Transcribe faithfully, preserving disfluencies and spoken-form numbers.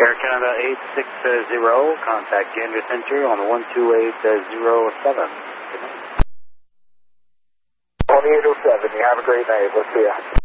Air Canada eight six zero, contact Gander Center on one two eight zero seven. twenty-eight oh seven, you have a great night. We'll see ya.